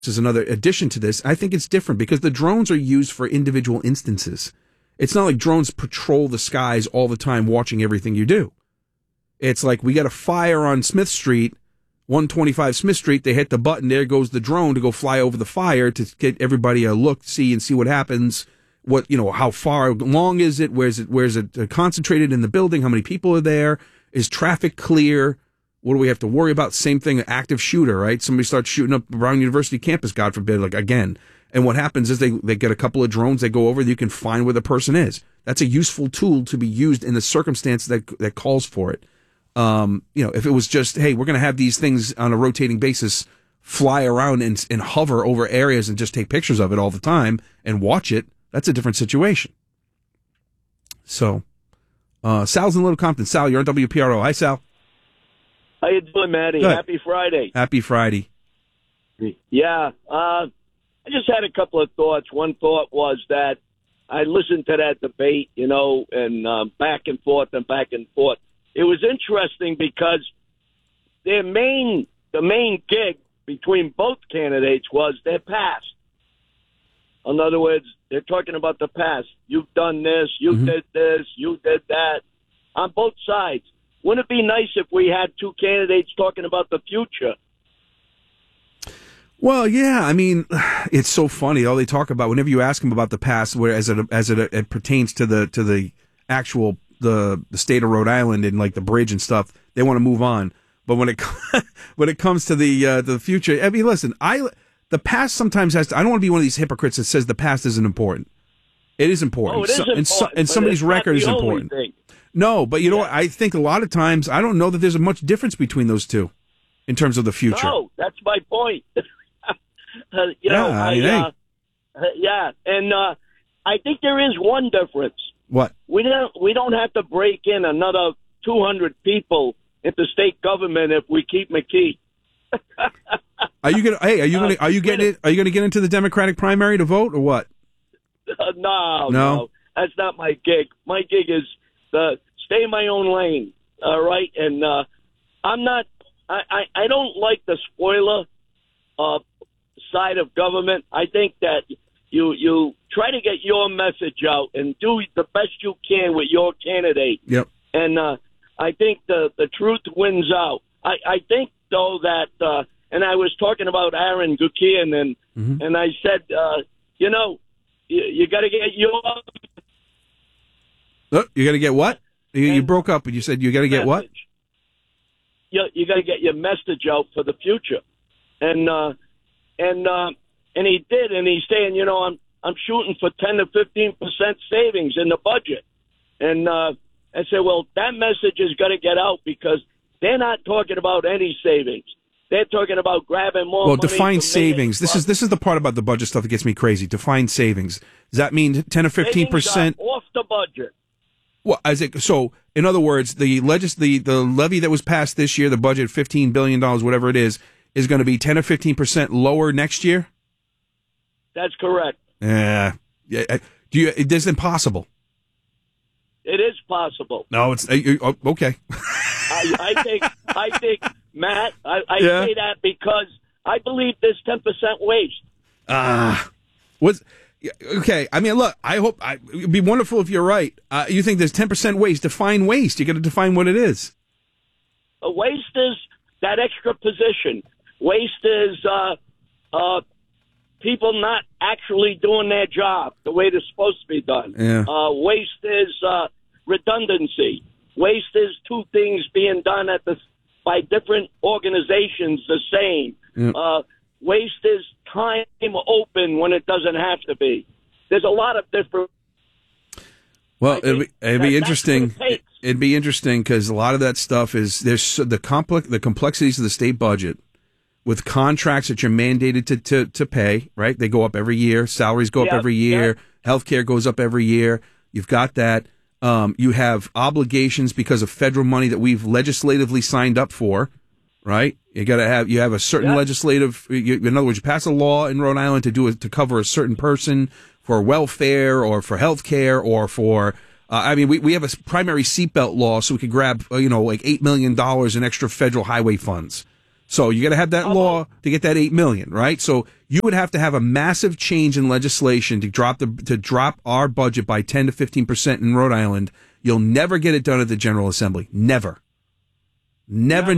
is another addition to this. I think it's different because the drones are used for individual instances. It's not like drones patrol the skies all the time watching everything you do. It's like we got a fire on Smith Street, 125 Smith Street. They hit the button. There goes the drone to go fly over the fire to get everybody a look, see what happens. What, how far long is it? Where's it concentrated in the building? How many people are there? Is traffic clear? What do we have to worry about? Same thing, active shooter, right? Somebody starts shooting up Brown University campus, God forbid, like again. And what happens is they get a couple of drones, they go over, you can find where the person is. That's a useful tool to be used in the circumstance that calls for it. If it was just, hey, we're going to have these things on a rotating basis fly around and hover over areas and just take pictures of it all the time and watch it, that's a different situation. So, Sal's in Little Compton. Sal, you're on WPRO. Hi, Sal. How you doing, Matty? Good. Happy Friday. Happy Friday. Yeah. I just had a couple of thoughts. One thought was that I listened to that debate, and back and forth and back and forth. It was interesting because the main gig between both candidates was their past. In other words, they're talking about the past. You've done this, you did this, you did that, on both sides. Wouldn't it be nice if we had two candidates talking about the future? Well, yeah. I mean, it's so funny. All they talk about whenever you ask them about the past, where as it pertains to the actual the state of Rhode Island and like the bridge and stuff, they want to move on. But when it comes to the future, I mean, listen, the past sometimes has to. I don't want to be one of these hypocrites that says the past isn't important. It is important. Oh, it is important. And somebody's record is important. Thing. No, but you know what? I think a lot of times, I don't know that there's much difference between those two in terms of the future. No, that's my point. And I think there is one difference. What? We don't have to break in another 200 people into state government if we keep McKee. Are you gonna get into the Democratic primary to vote or what? No, that's not my gig. My gig is stay in my own lane. All right, and I'm not. I don't like the spoiler side of government. I think that you try to get your message out and do the best you can with your candidate. Yep. And I think the truth wins out. I think though that, and I was talking about Aaron Gukian and I said, you got to get your. You got to get what? You broke up, and you said you got to get what? You got to get your message out for the future, and he did, and he's saying, I'm shooting for 10 to 15% savings in the budget, and I said, well, that message is going to get out because they're not talking about any savings. They're talking about grabbing more. Well, money define from savings. This is the part about the budget stuff that gets me crazy. Define savings. Does that mean 10 or 15% off the budget? Well, so in other words, the levy that was passed this year, the budget, $15 billion, whatever it is going to be 10 or 15% lower next year? That's correct. Yeah. It is impossible. It is possible. No, it's okay. I think, Matt, I say that because I believe there's 10% waste. Okay, I mean, look, it'd be wonderful if you're right. You think there's 10% waste. Define waste. You got to define what it is. Waste is that extra position. Waste is people not actually doing their job the way they're supposed to be done. Yeah. Waste is redundancy. Waste is two things being done by different organizations the same. Yeah. Waste is time open when it doesn't have to be. There's a lot of different. Well, it'd be interesting. It'd be interesting because a lot of that stuff is there's the complexities of the state budget with contracts that you're mandated to pay. Right, they go up every year. Salaries go up every year. Healthcare goes up every year. You've got that. You have obligations because of federal money that we've legislatively signed up for. Right, you have a certain legislative. In other words, you pass a law in Rhode Island to cover a certain person for welfare or for health care or for. We have a primary seatbelt law, so we could grab like $8 million in extra federal highway funds. So you got to have that law to get that $8 million, right? So you would have to have a massive change in legislation to drop our budget by 10 to 15% in Rhode Island. You'll never get it done at the General Assembly. Never. Never.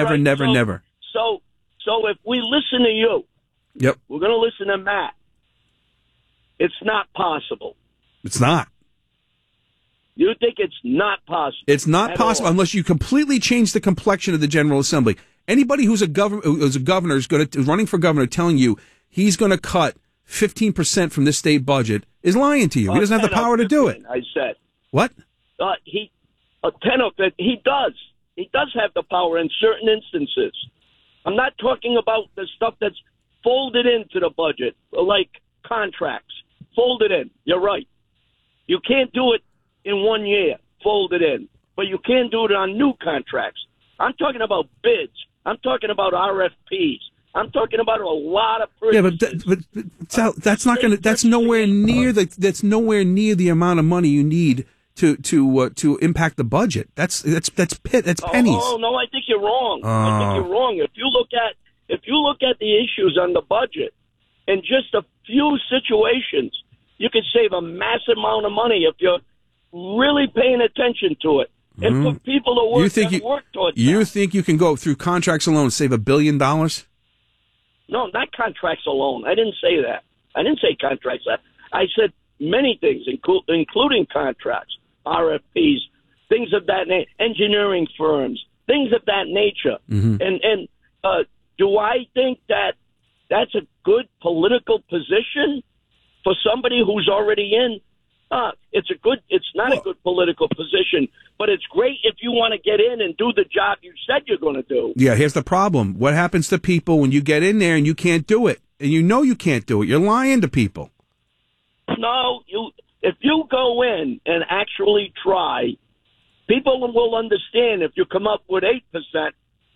So if we listen to you, yep, we're going to listen to Matt. It's not possible. It's not. You think it's not possible? It's not possible unless you completely change the complexion of the General Assembly. Anybody who's running for governor telling you he's going to cut 15% from this state budget is lying to you. He doesn't have the power to do it. I said. What? He does. He does have the power in certain instances. I'm not talking about the stuff that's folded into the budget, like contracts. Folded in. You're right. You can't do it in 1 year, folded in. But you can do it on new contracts. I'm talking about bids. I'm talking about RFPs. I'm talking about a lot of purchases. Yeah, but Sal, that's not going to. That's nowhere near the amount of money you need to impact the budget. That's pennies. Oh no, I think you're wrong. I think you're wrong. If you look at the issues on the budget, in just a few situations, you could save a massive amount of money if you're really paying attention to it. And put people to work work towards that. You think you can go through contracts alone and save $1 billion? No, not contracts alone. I didn't say that. I didn't say contracts. I said many things, including contracts, RFPs, things of that nature, engineering firms, things of that nature. Mm-hmm. And do I think that that's a good political position for somebody who's already in? It's not a good political position, but it's great if you want to get in and do the job you said you're going to do. Yeah, here's the problem. What happens to people when you get in there and you can't do it? And you know you can't do it. You're lying to people. No, if you go in and actually try, people will understand if you come up with 8%.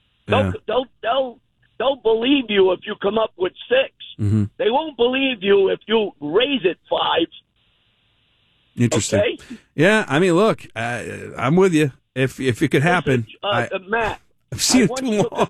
They'll believe you if you come up with 6. Mm-hmm. They won't believe you if you raise it 5. Interesting. Okay? Yeah, I mean, look, I'm with you. If it could happen, Matt, I've seen it too long.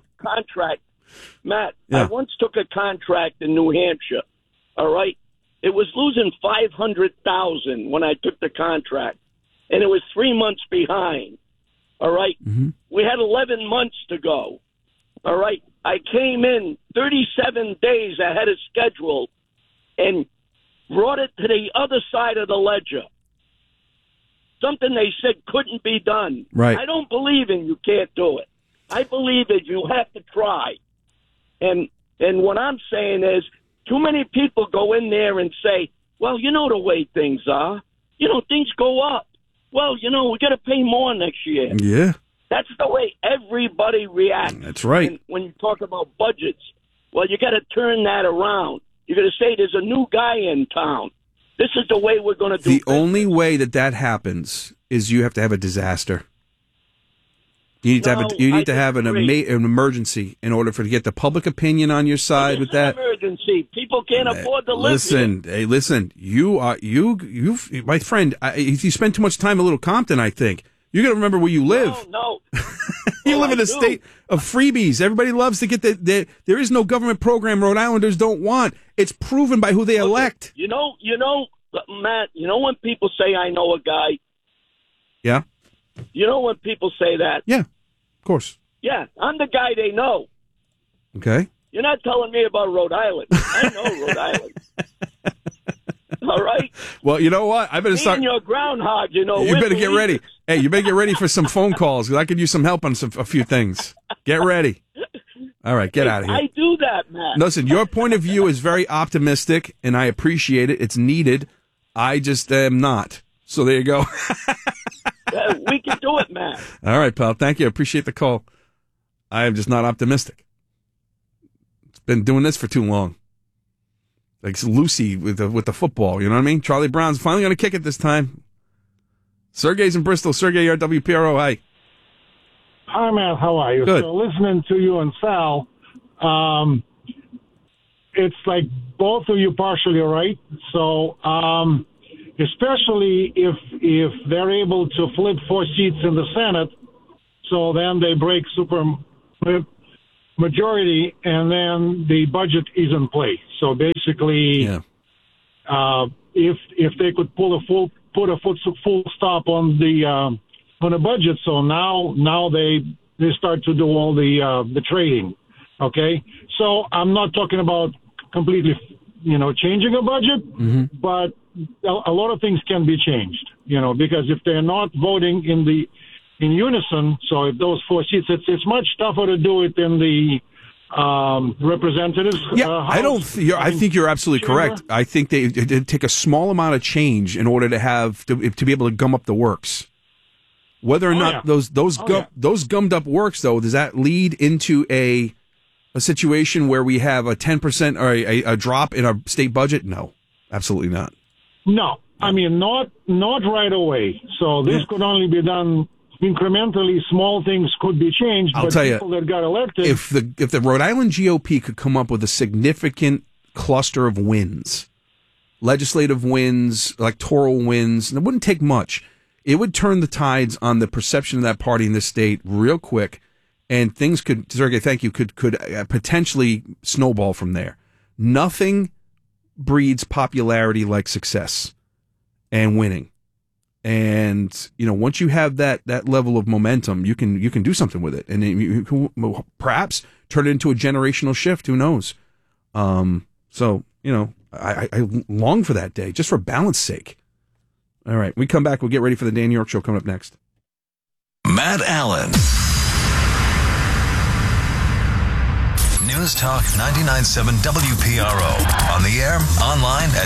Matt, yeah. I once took a contract in New Hampshire. All right, it was losing $500,000 when I took the contract, and it was 3 months behind. All right, mm-hmm. We had 11 months to go. All right, I came in 37 days ahead of schedule, and brought it to the other side of the ledger. Something they said couldn't be done. Right. I don't believe in you can't do it. I believe that you have to try. And what I'm saying is too many people go in there and say, well, you know the way things are. You know, things go up. Well, you know, we got to pay more next year. Yeah. That's the way everybody reacts. That's right. And when you talk about budgets, well, you got to turn that around. You're going to say there's a new guy in town. This is the way we're going to do it. The only way that happens is you have to have a disaster. You need to have an emergency in order to get the public opinion on your side with that. Emergency. People can't afford to live here. Listen. You my friend. If you spend too much time in Little Compton, I think you got to remember where you live. No. You live in a state of freebies. Everybody loves to get there is no government program Rhode Islanders don't want. It's proven by who they elect. You know, Matt, you know when people say, I know a guy? Yeah. You know when people say that? Yeah, of course. Yeah, I'm the guy they know. Okay. You're not telling me about Rhode Island. I know Rhode Island. All right? Well, you know what? I better start. Being your groundhog, you know. You better get ready. Hey, you better get ready for some phone calls because I could use some help on a few things. Get ready. All right, get out of here. I do that, Matt. Listen, your point of view is very optimistic, and I appreciate it. It's needed. I just am not. So there you go. We can do it, Matt. All right, pal. Thank you. I appreciate the call. I am just not optimistic. It's been doing this for too long. Like Lucy with the football, you know what I mean? Charlie Brown's finally going to kick it this time. Sergey's in Bristol. Sergey, you're at WPRO. Hi. Hi, Matt. How are you? Good. So listening to you and Sal, it's like both of you partially right. So especially if they're able to flip 4 seats in the Senate, so then they break super majority, and then the budget is in place. So basically, if they could put a full stop on the budget, so now they start to do all the trading. Okay, so I'm not talking about completely, changing a budget, but a lot of things can be changed, because if they're not voting in unison, so if those 4 seats, it's much tougher to do it in the representatives. Yeah, House. I think you're absolutely correct. I think it'd take a small amount of change in order to be able to gum up the works. Whether or not those gummed up works, though, does that lead into a situation where we have a 10% or a drop in our state budget? No, absolutely not. No, I mean, not right away. So this could only be done incrementally. Small things could be changed. I'll tell you, that got elected. If the Rhode Island GOP could come up with a significant cluster of wins, legislative wins, electoral wins, and it wouldn't take much. It would turn the tides on the perception of that party in this state real quick. And things could, Sergey, thank you, could potentially snowball from there. Nothing breeds popularity like success and winning. And, once you have that level of momentum, you can do something with it. And you can perhaps turn it into a generational shift. Who knows? So, I long for that day, just for balance sake. All right, we come back. We'll get ready for the Dan York Show coming up next. Matt Allen. News Talk 99.7 WPRO. On the air, online at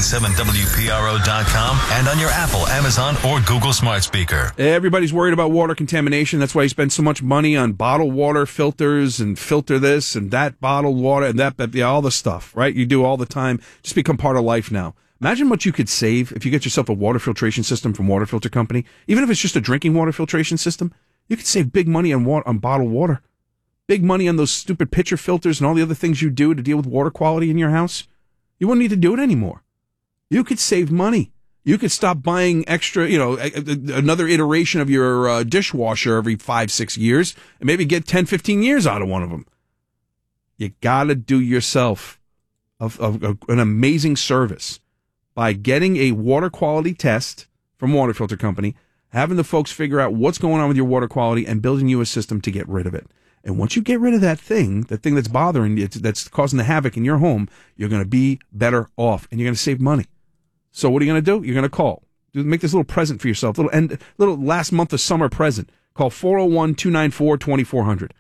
997WPRO.com, and on your Apple, Amazon, or Google smart speaker. Everybody's worried about water contamination. That's why you spend so much money on bottled water filters and filter this and that bottled water and that all the stuff, right? You do all the time. Just become part of life now. Imagine what you could save if you get yourself a water filtration system from Water Filter Company. Even if it's just a drinking water filtration system, you could save big money on bottled water. Big money on those stupid pitcher filters and all the other things you do to deal with water quality in your house. You wouldn't need to do it anymore. You could save money. You could stop buying extra, another iteration of your dishwasher every 5-6 years and maybe get 10, 15 years out of one of them. You got to do yourself an amazing service by getting a water quality test from Water Filter Company, having the folks figure out what's going on with your water quality and building you a system to get rid of it. And once you get rid of that thing that's bothering you, that's causing the havoc in your home, you're going to be better off and you're going to save money. So what are you going to do? You're going to call. Make this little present for yourself, little last month of summer present. Call 401-294-2400.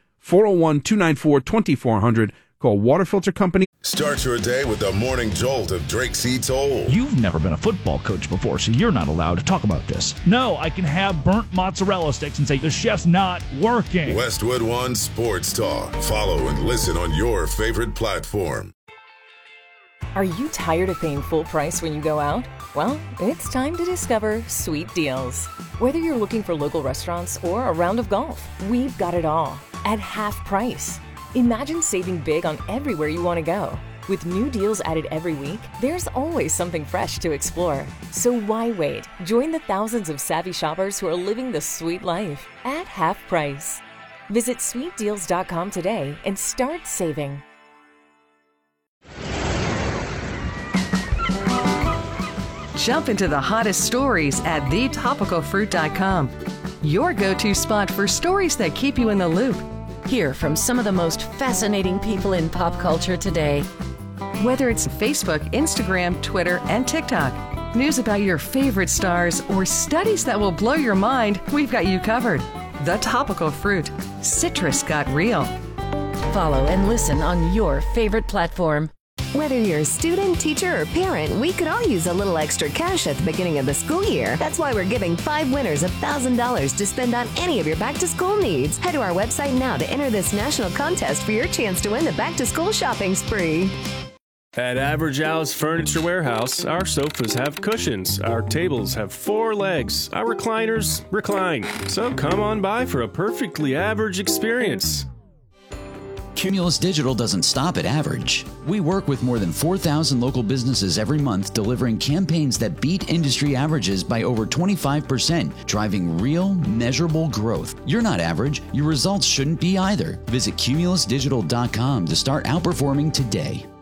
401-294-2400. Call Water Filter Company. Start your day with the morning jolt of Drake C. Toll. You've never been a football coach before, so you're not allowed to talk about this. No, I can have burnt mozzarella sticks and say the chef's not working. Westwood One Sports Talk. Follow and listen on your favorite platform. Are you tired of paying full price when you go out? Well, it's time to discover Sweet Deals. Whether you're looking for local restaurants or a round of golf, we've got it all at half price. Imagine saving big on everywhere you want to go. With new deals added every week, there's always something fresh to explore. So why wait? Join the thousands of savvy shoppers who are living the sweet life at half price. Visit sweetdeals.com today and start saving. Jump into the hottest stories at thetopicalfruit.com. Your go-to spot for stories that keep you in the loop. Hear from some of the most fascinating people in pop culture today. Whether it's Facebook, Instagram, Twitter, and TikTok, news about your favorite stars, or studies that will blow your mind, we've got you covered. The Topical Fruit. Citrus got real. Follow and listen on your favorite platform. Whether you're a student, teacher, or parent, we could all use a little extra cash at the beginning of the school year. That's why we're giving 5 winners $1,000 to spend on any of your back-to-school needs. Head to our website now to enter this national contest for your chance to win the back-to-school shopping spree. At Average Al's Furniture Warehouse, our sofas have cushions, our tables have 4 legs, our recliners recline. So come on by for a perfectly average experience. Cumulus Digital doesn't stop at average. We work with more than 4,000 local businesses every month, delivering campaigns that beat industry averages by over 25%, driving real, measurable growth. You're not average. Your results shouldn't be either. Visit cumulusdigital.com to start outperforming today.